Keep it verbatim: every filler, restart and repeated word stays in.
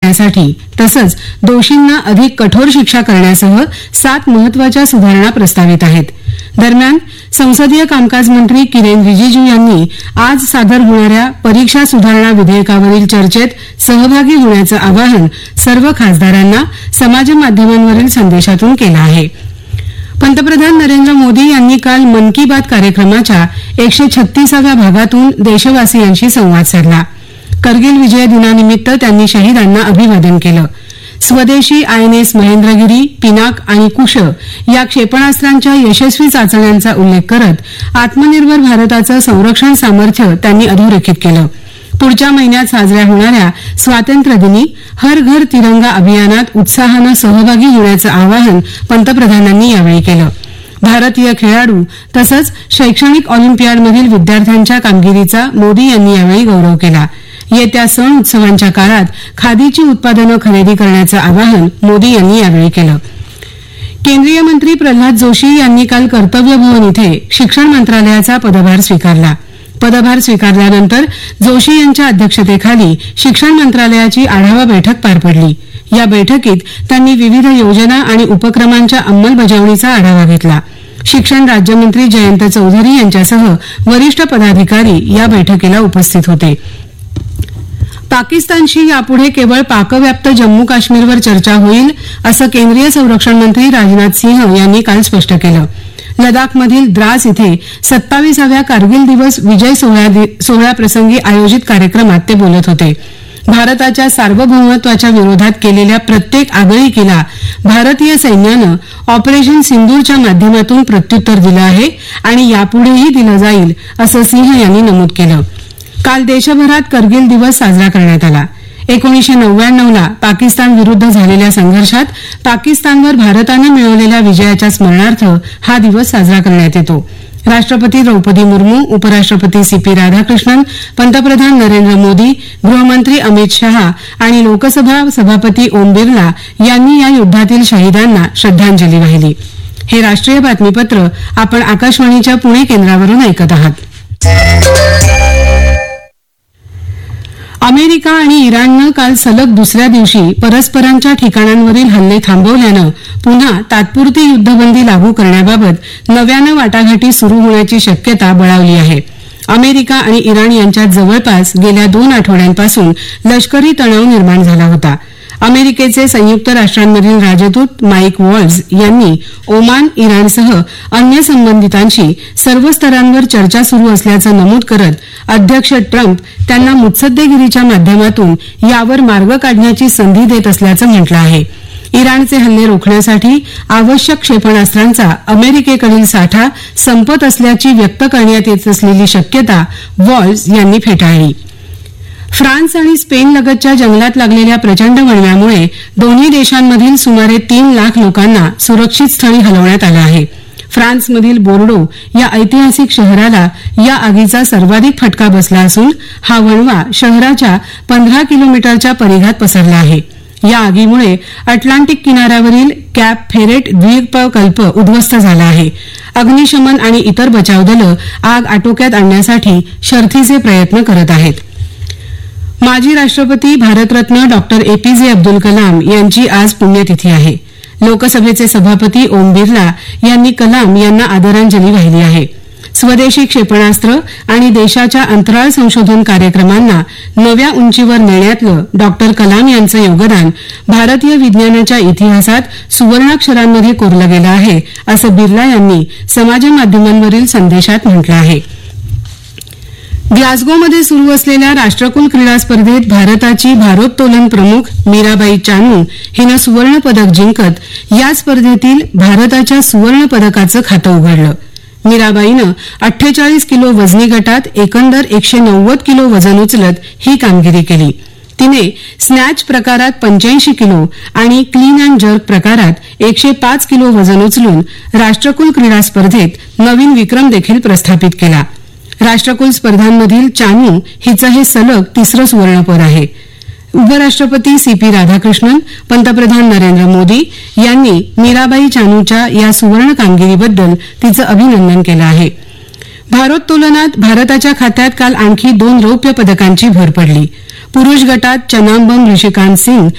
रोखण्यासाठी तसंच दोषींना अधिक कठोर शिक्षा करण्यासह सात महत्वाच्या सुधारणा प्रस्तावित आहेत. दरम्यान संसदीय कामकाज मंत्री किरेन रिजिजू यांनी आज सादर होणाऱ्या परीक्षा सुधारणा विधेयकावरील चर्चेत सहभागी होण्याचं आवाहन सर्व खासदारांना समाजमाध्यमांवरील संदेशातून केलं आहे. पंतप्रधान नरेंद्र मोदी यांनी काल मन की बात कार्यक्रमाच्या एकशे छत्तीसाव्या भागातून देशवासियांशी संवाद साधला. करगिल विजय दिनानिमित्त त्यांनी शहीदांना अभिवादन केलं. स्वदेशी आयएनएस महेंद्रगिरी, पिनाक आणि कुश या क्षेपणास्त्रांच्या यशस्वी चाचण्यांचा उल्लेख करत आत्मनिर्भर भारताचं संरक्षण सामर्थ्य त्यांनी अधोरेखित केलं. पुढच्या महिन्यात साजऱ्या होणाऱ्या स्वातंत्र्यदिनी हर घर तिरंगा अभियानात उत्साहानं सहभागी होण्याचं आवाहन पंतप्रधानांनी यावेळी केलं. भारतीय खेळाडू तसंच शैक्षणिक ऑलिम्पियाडमधील विद्यार्थ्यांच्या कामगिरीचा मोदी यांनी यावेळी गौरव केला. येत्या सण उत्सवांच्या काळात खादीची उत्पादनं खरेदी करण्याचं आवाहन मोदी यांनी यावेळी केलं. केंद्रीय मंत्री प्रल्हाद जोशी यांनी काल कर्तव्य भवन इथे शिक्षण मंत्रालयाचा पदभार स्वीकारला. पदभार स्वीकारल्यानंतर जोशी यांच्या अध्यक्षतेखाली शिक्षण मंत्रालयाची आढावा बैठक पार पडली. या बैठकीत त्यांनी विविध योजना आणि उपक्रमांच्या अंमलबजावणीचा आढावा घेतला. शिक्षण राज्यमंत्री जयंत चौधरी यांच्यासह वरिष्ठ पदाधिकारी या बैठकीला उपस्थित होते. पाकिस्तानशी यापुढे केवळ पाकव्याप्त जम्मू काश्मीरवर चर्चा होईल असं केंद्रीय संरक्षण मंत्री राजनाथ सिंह यांनी काल स्पष्ट केलं. लडाखमधील द्रास इथे सत्तावीसाव्या कारगिल दिवस विजय सोहळ्याप्रसंगी आयोजित कार्यक्रमात ते बोलत होते. भारताच्या सार्वभौमत्वाच्या विरोधात केलेल्या प्रत्येक आगळीकीला भारतीय सैन्यानं ऑपरेशन सिंदूरच्या माध्यमातून प्रत्युत्तर दिलं आहे आणि यापुढेही दिलं जाईल असं सिंह यांनी नमूद केलं. काल देशभरात करगिल दिवस साजरा करण्यात आला. एकोणीसशे नव्याण्णवला पाकिस्तान विरुद्ध झालेल्या संघर्षात पाकिस्तानवर भारतानं मिळवलेल्या विजयाच्या स्मरणार्थ हा दिवस साजरा करण्यात येतो. राष्ट्रपती द्रौपदी मुर्मू, उपराष्ट्रपती सी पी राधाकृष्णन, पंतप्रधान नरेंद्र मोदी, गृहमंत्री अमित शहा आणि लोकसभा सभापती ओम बिर्ला यांनी या युद्धातील शहीदांना श्रद्धांजली वाहिली. हे राष्ट्रीय बातमीपत्र आपण आकाशवाणीच्या पुणे केंद्रावरून ऐकत आहात. अमेरिका आणि इराणनं काल सलग दुसऱ्या दिवशी परस्परांच्या ठिकाणांवरील हल्ले थांबवल्यानं पुन्हा तात्पुरती युद्धबंदी लागू करण्याबाबत नव्यानं वाटाघाटी सुरू होण्याची शक्यता बळावली आहे. अमेरिका आणि इराण यांच्यात जवळपास गेल्या दोन आठवड्यांपासून लष्करी तणाव निर्माण झाला होता. अमेरिकेचे संयुक्त राष्ट्रांमधील राजदूत माईक वॉल्झ यांनी ओमान, इराणसह अन्य संबंधितांशी सर्व स्तरांवर चर्चा सुरू असल्याचं नमूद करत अध्यक्ष ट्रम्प त्यांना मुत्सद्देगिरीच्या माध्यमातून यावर मार्ग काढण्याची संधी देत असल्याचं म्हटलं आहे. इराणचे हल्ले रोखण्यासाठी आवश्यक क्षेपणास्त्रांचा अमेरिकेकडील साठा संपत असल्याची व्यक्त करण्यात येत असलेली शक्यता वॉल्झ यांनी फेटाळली. फ्रान्स आणि स्पेन लगतच्या जंगलात लागलेल्या प्रचंड वणव्यामुळे दोन्ही देशांमधील सुमारे तीन लाख लोकांना सुरक्षित स्थळी हलवण्यात आलं आहे. फ्रान्समधील बोर्डो या ऐतिहासिक शहराला या आगीचा सर्वाधिक फटका बसला असून हा वणवा शहराच्या पंधरा किलोमीटरच्या परिघात पसरला आहे. या आगीमुळे अटलांटिक किनाऱ्यावरील कॅप फेरेट द्वीपकल्प उद्ध्वस्त झाला आहे. अग्निशमन आणि इतर बचाव दलं आग आटोक्यात आणण्यासाठी शर्थीचे प्रयत्न करत आहेत. माजी राष्ट्रपती भारतरत्न डॉक्टर एपीजे अब्दुल कलाम यांची आज पुण्यतिथी आहे. लोकसभेचे सभापती ओम बिर्ला यांनी कलाम यांना आदरांजली वाहिली आहे. स्वदेशी क्षेपणास्त्र आणि देशाच्या अंतराळ संशोधन कार्यक्रमांना नव्या उंचीवर नेण्यातलं डॉक्टर कलाम यांचं योगदान भारतीय विज्ञानाच्या इतिहासात सुवर्णाक्षरांमध्ये कोरलं गेलं आहे असं बिर्ला यांनी समाजमाध्यमांवरील संदेशात म्हटलं आहे. ग्लासगोमध्ये सुरू असलेल्या राष्ट्रकुल क्रीडा स्पर्धेत भारताची भारोत्तोलन प्रमुख मीराबाई चानू हिनं सुवर्ण पदक जिंकत या स्पर्धेतील भारताच्या सुवर्ण पदकाचं खातं उघडलं. मीराबाईनं अठ्ठेचाळीस किलो वजनी गटात एकंदर एकशे नव्वद किलो वजन उचलत ही कामगिरी केली. तिने स्नॅच प्रकारात पंच्याऐंशी किलो आणि क्लीन अँड जर्क प्रकारात एकशे पाच किलो वजन उचलून राष्ट्रकुल क्रीडा स्पर्धेत नवीन विक्रम देखील प्रस्थापित केला. राष्ट्रकुल स्पर्धांमधील चानू हिचं हे सलग तिसरं सुवर्णपद आहे. उपराष्ट्रपती सी पी राधाकृष्णन, पंतप्रधान नरेंद्र मोदी यांनी मीराबाई चानूच्या या सुवर्ण कामगिरीबद्दल तिचं अभिनंदन केलं आहे. भारोत्तोलनात भारताच्या खात्यात काल आणखी दोन रौप्य पदकांची भर पडली. पुरुष गटात चनाम्बम ऋषिकांत सिंग